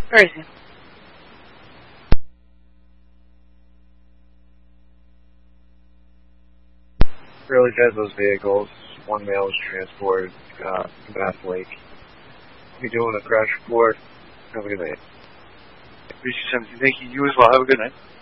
Where is he? Really has those vehicles. One male was transported to Bath Lake. Be doing a crash report. Have a good night. BC-17, thank you. You as well. Have a good night.